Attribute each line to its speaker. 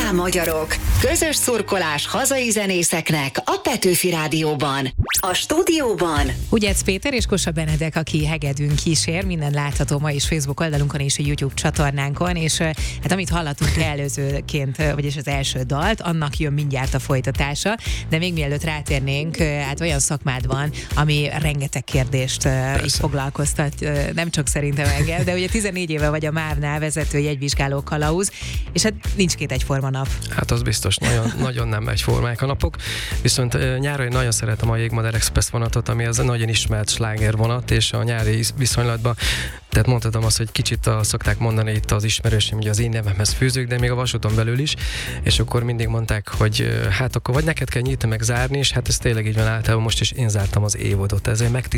Speaker 1: Kálmán magyarok. Közös szurkolás hazai zenészeknek a Petőfi Rádióban. A stúdióban
Speaker 2: Ugyec Péter és Kósa Benedek, aki hegedűn kísér, minden látható ma is Facebook oldalunkon és a YouTube csatornánkon, és hát amit hallottunk előzőként, vagyis az első dalt, annak jön mindjárt a folytatása, de még mielőtt rátérnénk, hát olyan szakmád van, ami rengeteg kérdést is foglalkoztat, nem csak szerintem engem, de ugye 14 éve vagy a MÁV-nál vezető jegyvizsgáló kalauz, és hát nincs két egyforma nap.
Speaker 3: Hát az biztos, nagyon nem egyformák a napok, viszont nyáron nagyon szeretem a Jégmadár Express vonatot, ami az nagyon ismert sláger vonat, és a nyári viszonylatban, tehát mondhatom azt, hogy kicsit szokták mondani itt az ismerősém, hogy az én nevemhez fűzők, de még a vasúton belül is, és akkor mindig mondták, hogy hát akkor vagy neked kell nyitni meg zárni, és hát ez tényleg így van általában most is én zártam az évodot, ezért